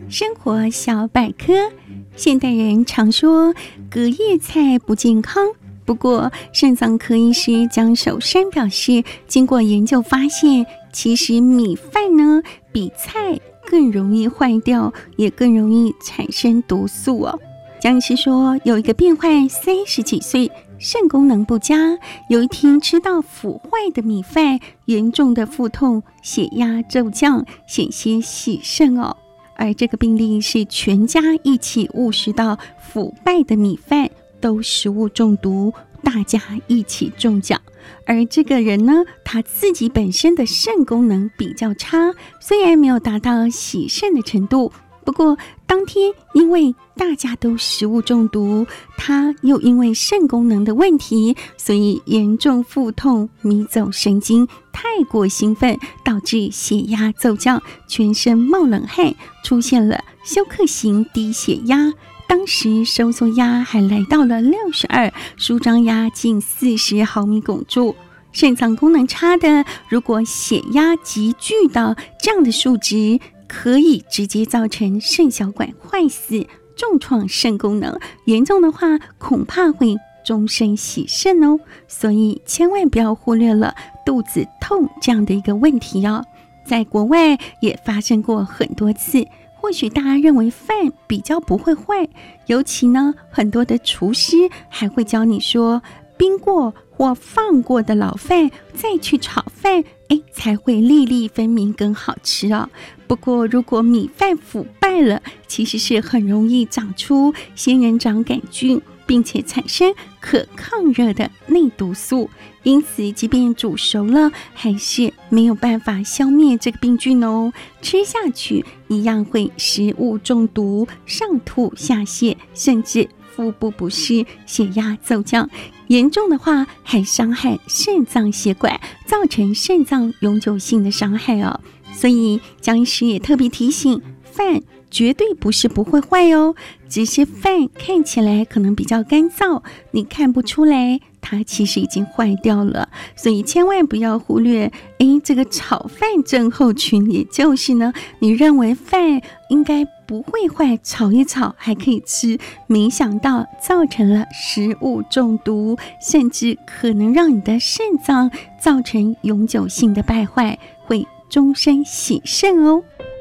生活小百科。现代人常说隔夜菜不健康，不过肾脏科医师江守山表示，经过研究发现，其实米饭呢比菜更容易坏掉，也更容易产生毒素哦。江医师说，有一个病患30几岁，肾功能不佳，有一天吃到腐坏的米饭，严重的腹痛、血压骤降，险些洗肾哦。而这个病例是全家一起误食到腐败的米饭，都食物中毒，大家一起中奖。而这个人呢，他自己本身的肾功能比较差，虽然没有达到洗肾的程度，不过当天因为大家都食物中毒，他又因为肾功能的问题，所以严重腹痛、迷走神经，太过兴奋，导致血压骤降，全身冒冷汗，出现了休克型低血压。当时收缩压还来到了62，舒张压近40毫米汞柱。肾脏功能差的，如果血压急剧到这样的数值，可以直接造成肾小管坏死，重创肾功能，严重的话恐怕会终身洗肾哦。所以千万不要忽略了肚子痛这样的一个问题哦。在国外也发生过很多次，或许大家认为饭比较不会坏，尤其呢很多的厨师还会教你说，冰过或放过的老饭再去炒饭，才会粒粒分明更好吃哦。不过如果米饭腐败了，其实是很容易长出仙人掌杆菌，并且产生可抗热的内毒素，因此即便煮熟了，还是没有办法消灭这个病菌哦。吃下去一样会食物中毒、上吐下泻，甚至腹部不适、血压骤降，严重的话还伤害肾脏血管，造成肾脏永久性的伤害哦。所以江医师也特别提醒，饭绝对不是不会坏哦，只是饭看起来可能比较干燥，你看不出来它其实已经坏掉了。所以千万不要忽略这个炒饭症候群，也就是呢，你认为饭应该不会坏，炒一炒还可以吃，没想到造成了食物中毒，甚至可能让你的肾脏造成永久性的败坏，会终身洗肾哦。